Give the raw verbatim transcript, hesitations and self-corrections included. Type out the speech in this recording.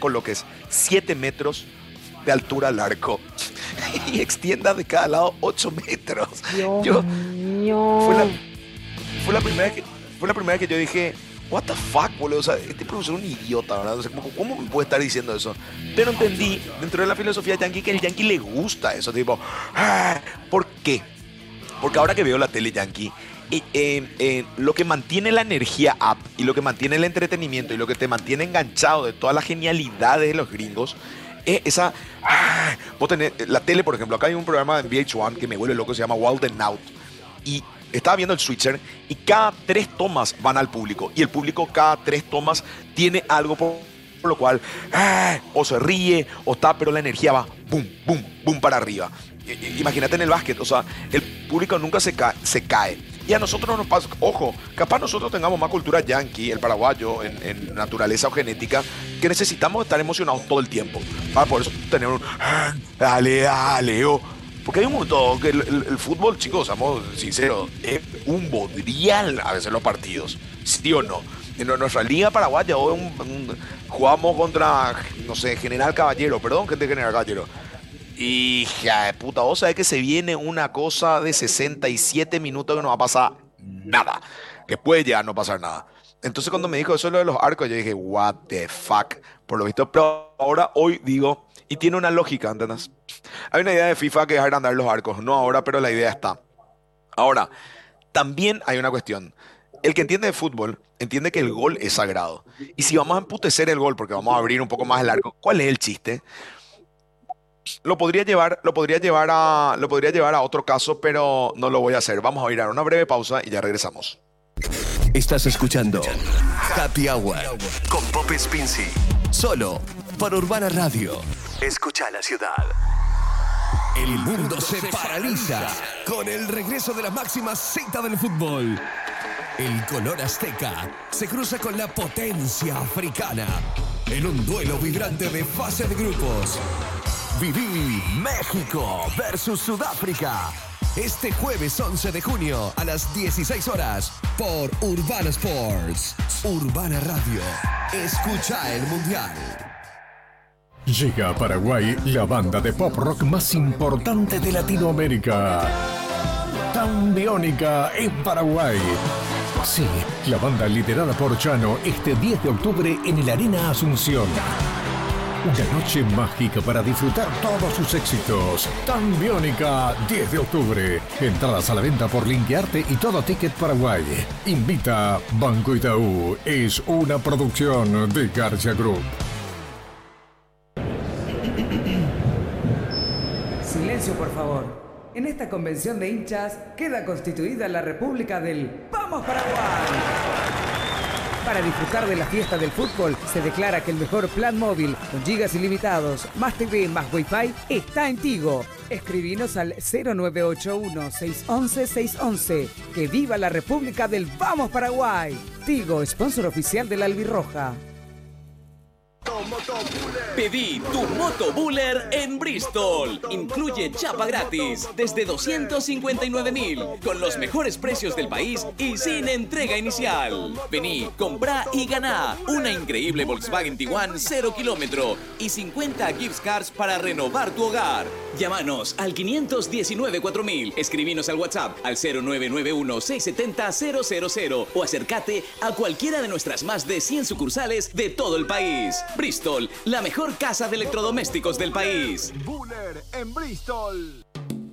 coloques siete metros de altura al arco y extiendas de cada lado ocho metros. Dios Yo, mío. fue la, fue la primera que, fue la primera que yo dije, what the fuck, boludo, o sea, este profesor es un idiota, ¿verdad? O sea, ¿cómo, ¿cómo me puede estar diciendo eso? Pero entendí, dentro de la filosofía yankee, que el yankee le gusta eso, tipo, ah, ¿por qué? Porque ahora que veo la tele yankee, eh, eh, eh, lo que mantiene la energía up y lo que mantiene el entretenimiento y lo que te mantiene enganchado de todas las genialidades de los gringos es esa... Ah, vos tenés la tele, por ejemplo, acá hay un programa en V H uno que me vuelve loco, se llama Wild and Out, y estaba viendo el switcher y cada tres tomas van al público y el público cada tres tomas tiene algo por, por lo cual ah, o se ríe o está, pero la energía va boom, boom, boom para arriba. Imagínate en el básquet, o sea, el público nunca se cae, se cae. Y a nosotros nos pasa, ojo, capaz nosotros tengamos más cultura yankee, el paraguayo, en, en naturaleza o genética, que necesitamos estar emocionados todo el tiempo. Para por eso tener un ah, dale, dale, oh. Porque hay un montón que el, el, el fútbol, chicos, seamos sinceros, es un bodrial a veces los partidos, ¿sí o no? En nuestra liga paraguaya hoy un, un, jugamos contra, no sé, General Caballero, perdón, gente de General Caballero. Hija de puta, vos sabés que se viene una cosa de sesenta y siete minutos que no va a pasar nada, que puede ya no pasar nada. Entonces cuando me dijo eso lo de los arcos, yo dije, what the fuck, por lo visto, pero ahora hoy digo, y tiene una lógica, ¿entendés? Hay una idea de FIFA que dejar de andar los arcos, no ahora, pero la idea está. Ahora, también hay una cuestión. El que entiende de fútbol entiende que el gol es sagrado. Y si vamos a emputecer el gol porque vamos a abrir un poco más el arco, ¿cuál es el chiste? Lo podría llevar, lo podría llevar a, lo podría llevar a otro caso, pero no lo voy a hacer. Vamos a ir a una breve pausa y ya regresamos. Estás escuchando Happy Hour con Pop Spincy, solo por Urbana Radio. Escucha la ciudad. El mundo se paraliza con el regreso de la máxima cita del fútbol. El color azteca se cruza con la potencia africana en un duelo vibrante de fase de grupos. Viví México versus Sudáfrica. Este jueves once de junio a las dieciséis horas por Urbana Sports. Urbana Radio. Escucha el Mundial. Llega a Paraguay la banda de pop rock más importante de Latinoamérica. Tambiónica en Paraguay. Sí, la banda liderada por Chano este diez de octubre en el Arena Asunción. Una noche mágica para disfrutar todos sus éxitos. Tambiónica, diez de octubre. Entradas a la venta por Linkearte y Todo Ticket Paraguay. Invita Banco Itaú. Es una producción de García Group. Silencio, por favor. En esta convención de hinchas queda constituida la República del ¡Vamos Paraguay! Para disfrutar de la fiesta del fútbol, se declara que el mejor plan móvil con gigas ilimitados, más T V, más Wi-Fi, está en Tigo. Escribinos al cero nueve ocho uno, seis uno uno, seis uno uno. ¡Que viva la República del Vamos Paraguay! Tigo, sponsor oficial de la Albirroja. Pedí tu Moto Buller en Bristol. Incluye chapa gratis desde doscientos cincuenta y nueve mil con los mejores precios del país y sin entrega inicial. Vení, comprá y ganá una increíble Volkswagen Tiguan cero kilómetro y cincuenta gift cards para renovar tu hogar. Llámanos al quinientos diecinueve cuatro mil, escribinos al WhatsApp al cero nueve nueve uno, seis siete cero, cero cero cero o acércate a cualquiera de nuestras más de cien sucursales de todo el país. Bristol, la mejor casa de electrodomésticos del país. Buller en Bristol.